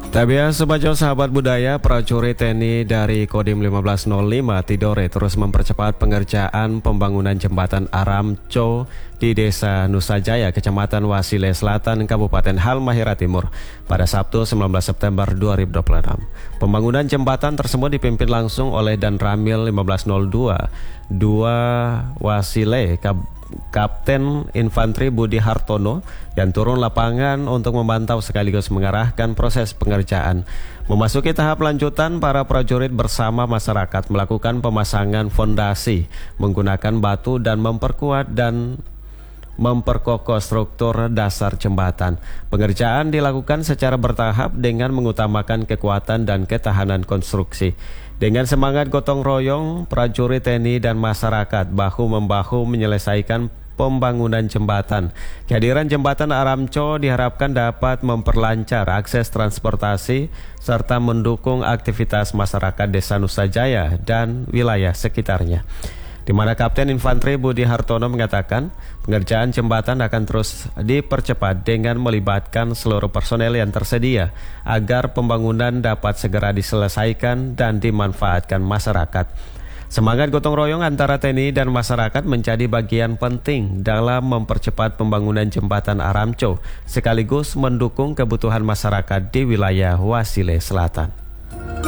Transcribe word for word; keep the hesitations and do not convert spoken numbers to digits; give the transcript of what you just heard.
Tabiat Sebajo Sahabat Budaya, prajurit T N I dari Kodim lima belas nol lima Tidore terus mempercepat pengerjaan pembangunan jembatan Aramco di Desa Nusa Jaya, Kecamatan Wasile Selatan, Kabupaten Halmahera Timur pada Sabtu sembilan belas September dua ribu dua puluh enam. Pembangunan jembatan tersebut dipimpin langsung oleh Dan Ramil lima belas nol dua dua Wasile, Kab Kapten Infanteri Budi Hartono yang turun lapangan untuk memantau sekaligus mengarahkan proses pengerjaan. Memasuki tahap lanjutan, para prajurit bersama masyarakat melakukan pemasangan fondasi menggunakan batu dan memperkuat dan memperkokoh struktur dasar jembatan. Pengerjaan dilakukan secara bertahap dengan mengutamakan kekuatan dan ketahanan konstruksi. Dengan semangat gotong royong, prajurit T N I dan masyarakat bahu-membahu menyelesaikan pembangunan jembatan. Kehadiran jembatan Aramco diharapkan dapat memperlancar akses transportasi serta mendukung aktivitas masyarakat Desa Nusa Jaya dan wilayah sekitarnya. Di mana Kapten Infanteri Budi Hartono mengatakan pengerjaan jembatan akan terus dipercepat dengan melibatkan seluruh personel yang tersedia agar pembangunan dapat segera diselesaikan dan dimanfaatkan masyarakat. Semangat gotong royong antara T N I dan masyarakat menjadi bagian penting dalam mempercepat pembangunan jembatan Aramco sekaligus mendukung kebutuhan masyarakat di wilayah Wasile Selatan.